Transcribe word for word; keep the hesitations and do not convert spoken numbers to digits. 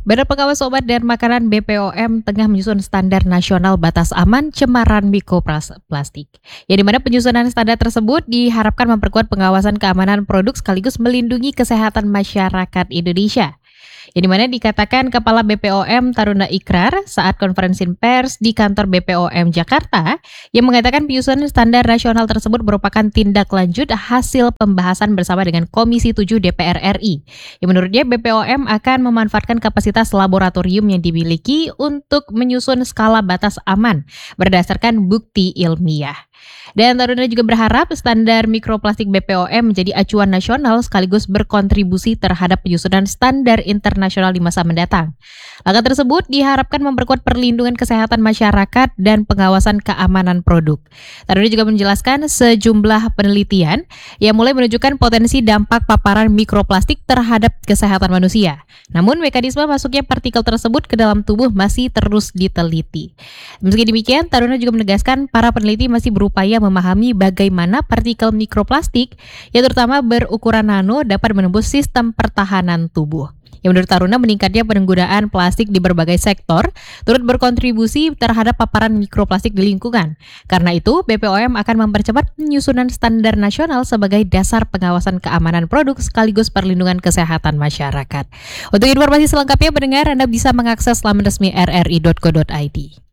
Badan Pengawas Obat dan Makanan B P O M tengah menyusun standar nasional batas aman cemaran mikroplastik. Ya, di mana penyusunan standar tersebut diharapkan memperkuat pengawasan keamanan produk sekaligus melindungi kesehatan masyarakat Indonesia. Ya, di mana dikatakan Kepala B P O M Taruna Ikrar saat konferensi pers di kantor B P O M Jakarta yang mengatakan penyusunan standar nasional tersebut merupakan tindak lanjut hasil pembahasan bersama dengan Komisi tujuh D P R R I. Yang menurutnya B P O M akan memanfaatkan kapasitas laboratorium yang dimiliki untuk menyusun skala batas aman berdasarkan bukti ilmiah. Dan Taruna juga berharap standar mikroplastik B P O M menjadi acuan nasional sekaligus berkontribusi terhadap penyusunan standar internasional di masa mendatang. Langkah tersebut diharapkan memperkuat perlindungan kesehatan masyarakat dan pengawasan keamanan produk. Taruna juga menjelaskan sejumlah penelitian yang mulai menunjukkan potensi dampak paparan mikroplastik terhadap kesehatan manusia. Namun mekanisme masuknya partikel tersebut ke dalam tubuh masih terus diteliti. Meski demikian, Taruna juga menegaskan para peneliti masih berupaya memahami bagaimana partikel mikroplastik yang terutama berukuran nano dapat menembus sistem pertahanan tubuh. Yang menurut Taruna, meningkatnya penggunaan plastik di berbagai sektor turut berkontribusi terhadap paparan mikroplastik di lingkungan. Karena itu, B P O M akan mempercepat penyusunan standar nasional sebagai dasar pengawasan keamanan produk sekaligus perlindungan kesehatan masyarakat. Untuk informasi selengkapnya pendengar, Anda bisa mengakses laman resmi r r i dot co dot i d.